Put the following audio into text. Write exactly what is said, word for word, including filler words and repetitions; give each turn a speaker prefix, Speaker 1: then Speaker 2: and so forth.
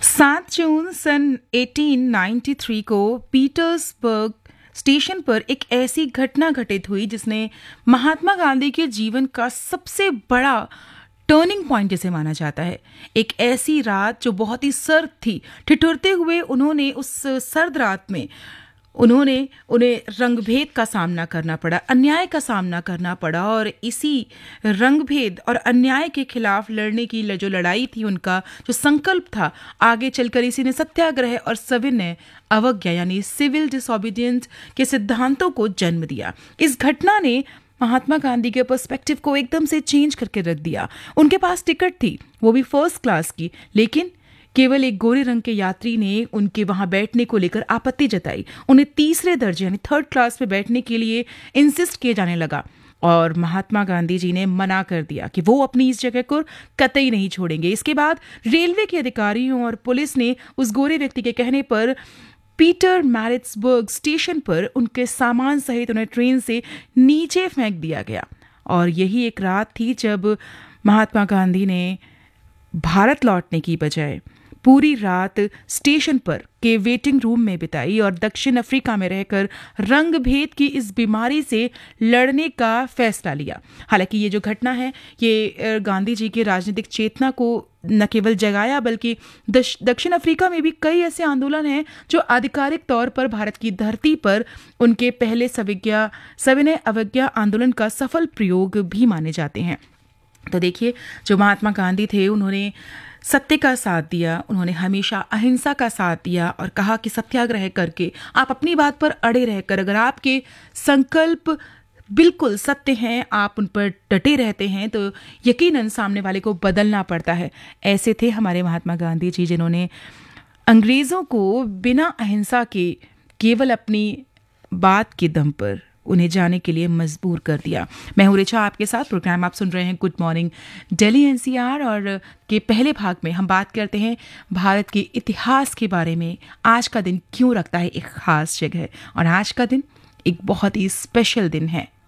Speaker 1: सात जून सन अठारह सौ तिरानवे को पीटर्सबर्ग स्टेशन पर एक ऐसी घटना घटित हुई जिसने महात्मा गांधी के जीवन का सबसे बड़ा टर्निंग पॉइंट जिसे माना जाता है। एक ऐसी रात जो बहुत ही सर्द थी। ठिठुरते हुए उन्होंने उस सर्द रात में उन्होंने उन्हें रंगभेद का सामना करना पड़ा, अन्याय का सामना करना पड़ा, और इसी रंगभेद और अन्याय के खिलाफ लड़ने की जो लड़ाई थी, उनका जो संकल्प था, आगे चलकर इसी ने सत्याग्रह और सविनय अवज्ञा यानी सिविल डिसोबीडियंस के सिद्धांतों को जन्म दिया। इस घटना ने महात्मा गांधी के पर्सपेक्टिव को एकदम से चेंज करके रख दिया। उनके पास टिकट थी, वो भी फर्स्ट क्लास की, लेकिन केवल एक गोरे रंग के यात्री ने उनके वहां बैठने को लेकर आपत्ति जताई। उन्हें तीसरे दर्जे यानी थर्ड क्लास में बैठने के लिए इंसिस्ट किए जाने लगा और महात्मा गांधी जी ने मना कर दिया कि वो अपनी इस जगह को कतई नहीं छोड़ेंगे। इसके बाद रेलवे के अधिकारियों और पुलिस ने उस गोरे व्यक्ति के कहने पर पीटर मैरिट्सबर्ग स्टेशन पर उनके सामान सहित उन्हें ट्रेन से नीचे फेंक दिया गया। और यही एक रात थी जब महात्मा गांधी ने भारत लौटने की बजाय पूरी रात स्टेशन पर के वेटिंग रूम में बिताई और दक्षिण अफ्रीका में रहकर रंग भेद की इस बीमारी से लड़ने का फैसला लिया। हालांकि ये जो घटना है ये गांधी जी की राजनीतिक चेतना को न केवल जगाया बल्कि दक्षिण अफ्रीका में भी कई ऐसे आंदोलन हैं जो आधिकारिक तौर पर भारत की धरती पर उनके पहले सविज्ञा सविनय अवज्ञा आंदोलन का सफल प्रयोग भी माने जाते हैं। तो देखिए, जो महात्मा गांधी थे उन्होंने सत्य का साथ दिया, उन्होंने हमेशा अहिंसा का साथ दिया और कहा कि सत्याग्रह करके आप अपनी बात पर अड़े रहकर, अगर आपके संकल्प बिल्कुल सत्य हैं, आप उन पर डटे रहते हैं, तो यकीनन सामने वाले को बदलना पड़ता है। ऐसे थे हमारे महात्मा गांधी जी, जिन्होंने अंग्रेज़ों को बिना अहिंसा के केवल अपनी बात के दम पर उन्हें जाने के लिए मजबूर कर दिया। मैं हूं रिचा, आपके साथ। प्रोग्राम आप सुन रहे हैं गुड मॉर्निंग दिल्ली एनसीआर, और के पहले भाग में हम बात करते हैं भारत के इतिहास के बारे में। आज का दिन क्यों रखता है एक खास जगह, और आज का दिन एक बहुत ही स्पेशल दिन है।